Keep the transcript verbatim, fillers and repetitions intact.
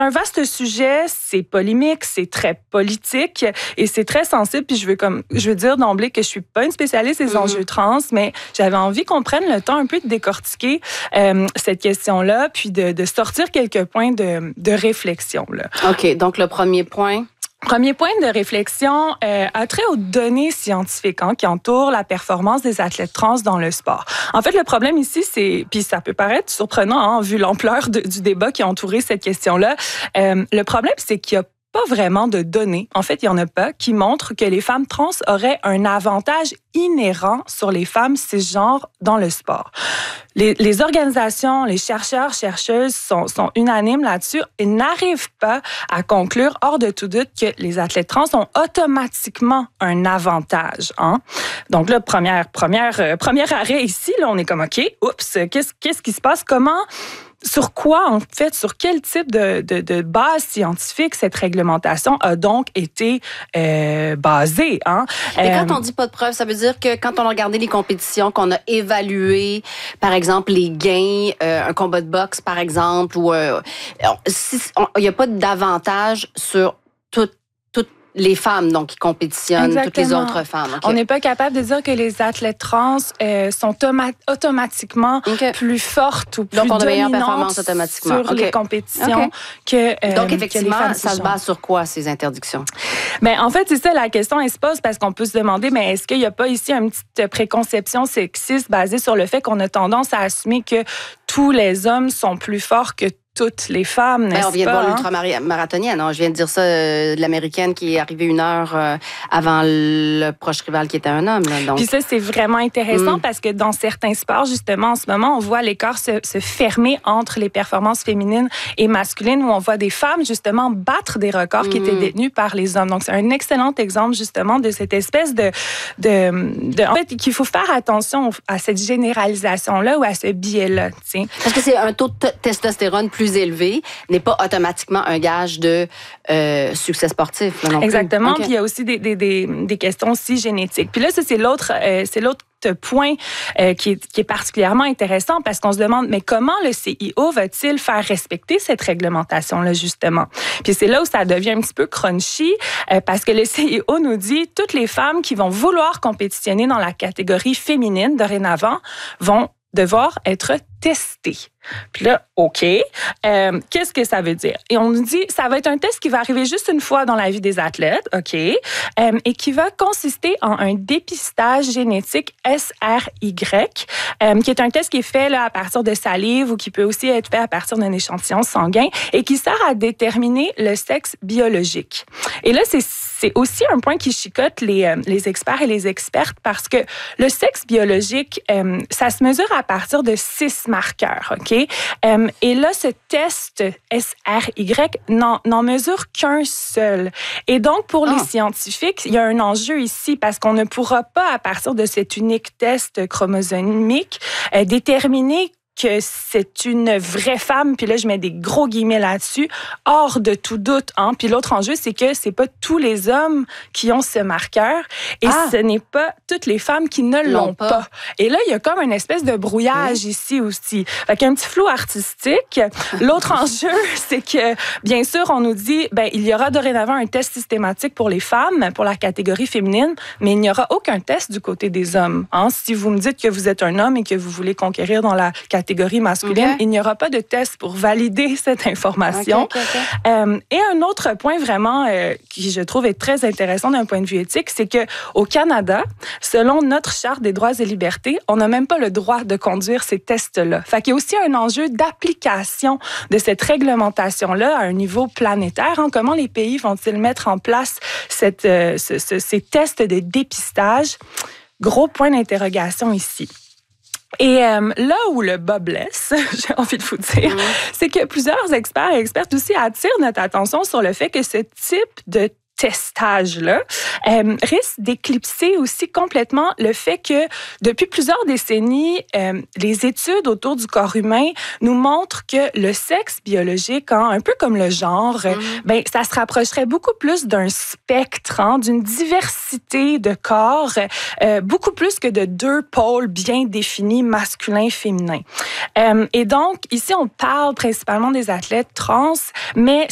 un vaste sujet, c'est polémique, c'est très politique et c'est très sensible. Puis je veux comme, je veux dire d'emblée que je suis pas une spécialiste des mm-hmm. enjeux trans, mais j'avais envie qu'on prenne le temps un peu de décortiquer euh, cette question-là, puis de, de sortir quelques points de, de réflexion. Là. OK, donc le premier point... Premier point de réflexion euh, a trait aux données scientifiques hein, qui entourent la performance des athlètes trans dans le sport. En fait, le problème ici, c'est, puis ça peut paraître surprenant hein, vu l'ampleur de, du débat qui a entouré cette question-là, euh, le problème, c'est qu'il y a pas vraiment de données, en fait, il y en a pas, qui montrent que les femmes trans auraient un avantage inhérent sur les femmes cisgenres dans le sport. Les, les organisations, les chercheurs, chercheuses sont, sont unanimes là-dessus et n'arrivent pas à conclure, hors de tout doute, que les athlètes trans ont automatiquement un avantage. Hein? Donc là, première, première, euh, premier arrêt ici, là, on est comme, OK, oups, qu'est-ce, qu'est-ce qui se passe? Comment... Sur quoi, en fait, sur quel type de, de, de base scientifique cette réglementation a donc été euh, basée? Hein? Et euh, quand on dit pas de preuve, ça veut dire que quand on a regardé les compétitions, qu'on a évalué, par exemple, les gains, euh, un combat de boxe, par exemple, ou euh, il n'y a pas d'avantage sur toute les femmes donc qui compétitionnent, exactement. Toutes les autres femmes. Okay. On n'est pas capable de dire que les athlètes trans euh, sont toma- automatiquement okay. plus fortes ou plus donc on a dominantes performance automatiquement. sur okay. les compétitions okay. que euh, donc effectivement, que les femmes ça se base sur quoi ces interdictions? Ben en fait c'est ça la question, elle se pose parce qu'on peut se demander mais est-ce qu'il n'y a pas ici une petite préconception sexiste basée sur le fait qu'on a tendance à assumer que tous les hommes sont plus forts que toutes les femmes, n'est-ce pas? On vient de voir hein? l'ultramarathonienne. Hein? Je viens de dire ça, euh, de l'américaine qui est arrivée une heure euh, avant le proche rival qui était un homme. Là, donc. Puis ça, c'est vraiment intéressant mm. parce que dans certains sports, justement, en ce moment, on voit l'écart se, se fermer entre les performances féminines et masculines où on voit des femmes, justement, battre des records mm. qui étaient détenus par les hommes. Donc, c'est un excellent exemple, justement, de cette espèce de... de, de en fait, qu'il faut faire attention à cette généralisation-là ou à ce biais-là. T'sais. Parce que c'est un taux de t- testostérone plus plus élevé n'est pas automatiquement un gage de euh, succès sportif. Non Exactement. Okay. Puis il y a aussi des, des, des, des questions aussi génétiques. Puis là, ça, c'est l'autre, euh, c'est l'autre point euh, qui, est, qui est particulièrement intéressant parce qu'on se demande, mais comment le C I O va-t-il faire respecter cette réglementation-là, justement? Puis c'est là où ça devient un petit peu crunchy euh, parce que le C I O nous dit toutes les femmes qui vont vouloir compétitionner dans la catégorie féminine dorénavant vont devoir être testées. Puis là, OK, euh, qu'est-ce que ça veut dire? Et on nous dit, ça va être un test qui va arriver juste une fois dans la vie des athlètes, OK, euh, et qui va consister en un dépistage génétique S R Y, euh, qui est un test qui est fait là, à partir de salive ou qui peut aussi être fait à partir d'un échantillon sanguin et qui sert à déterminer le sexe biologique. Et là, c'est, c'est aussi un point qui chicote les, euh, les experts et les expertes parce que le sexe biologique, euh, ça se mesure à partir de six marqueurs, OK? Um, et là, ce test S R Y n'en, n'en mesure qu'un seul. Et donc, pour ah. les scientifiques, il y a un enjeu ici parce qu'on ne pourra pas, à partir de cet unique test chromosomique, euh, déterminer que c'est une vraie femme, puis là, je mets des gros guillemets là-dessus, hors de tout doute. Hein? Puis l'autre enjeu, c'est que c'est pas tous les hommes qui ont ce marqueur et ah. ce n'est pas toutes les femmes qui ne l'ont, l'ont pas. pas. Et là, il y a comme une espèce de brouillage oui. ici aussi. Fait qu'il y a un petit flou artistique. L'autre enjeu, c'est que, bien sûr, on nous dit, ben il y aura dorénavant un test systématique pour les femmes, pour la catégorie féminine, mais il n'y aura aucun test du côté des hommes. Hein? Si vous me dites que vous êtes un homme et que vous voulez conquérir dans la catégorie masculine, okay. il n'y aura pas de test pour valider cette information. Okay, okay, okay. Euh, et un autre point vraiment euh, qui, je trouve, est très intéressant d'un point de vue éthique, c'est que au Canada, selon notre Charte des droits et libertés, on n'a même pas le droit de conduire ces tests-là. Fait qu'il y a aussi un enjeu d'application de cette réglementation-là à un niveau planétaire. Hein. Comment les pays vont-ils mettre en place cette, euh, ce, ce, ces tests de dépistage? Gros point d'interrogation ici. Et euh, là où le bas blesse, j'ai envie de vous dire, mmh. c'est que plusieurs experts et expertes aussi attirent notre attention sur le fait que ce type de testage-là euh, risque d'éclipser aussi complètement le fait que depuis plusieurs décennies, euh, les études autour du corps humain nous montrent que le sexe biologique, hein, un peu comme le genre, mmh. ben ça se rapprocherait beaucoup plus d'un spectre, hein, d'une diversité de corps, euh, beaucoup plus que de deux pôles bien définis, masculin, féminin. Euh, et donc, ici, on parle principalement des athlètes trans, mais